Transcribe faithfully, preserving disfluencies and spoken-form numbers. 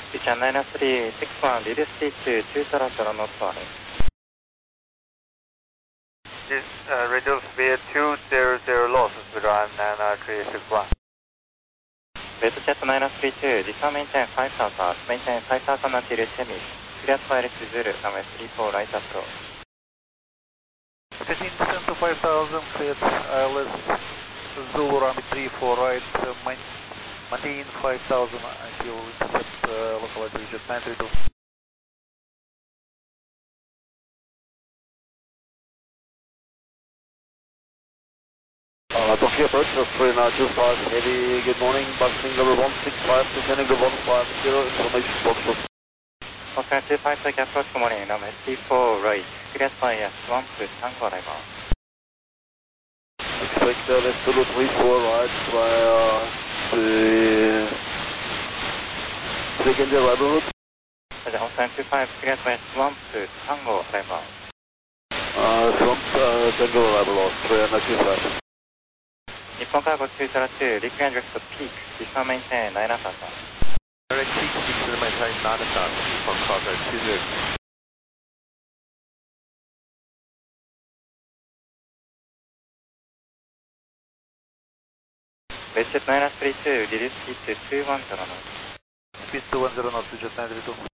Pigeon nine three six one, reduce speed to two zero zero knots warning. This uh, reduce speed two zero zero knots, Pigeon nine three six one. WestJet nine three two, descend maintain five thousand, maintain five thousand until Chemis. Clear to Iris Zulu, runway three four right approach. fifteen percent to five thousand, cleared I L S Zulu, runway three four right, uh, maintain five thousand until intercept uh, localized region nine three two. Uh, Tokyo approach, three nine two five, heavy, good morning, busting number one six five, descending to one five zero, information box. Okay, two five, take approach, good morning, runway three four right, clear to I S one two Tango arrival. Expect uh, let's do three four right via the secondary arrival route. Okay, two five, clear to I S one two Tango arrival. Uh, front uh, Tango arrival, three nine two five. Nippon Cargo two zero two, reclaim direct to peak, descend maintain nine thousand. Direct peak, descend maintain nine thousand, Nippon Cargo two zero. WestJet nine three two, reduce speed to two one zero knots. Speed two one zero knots, Jet nine three two.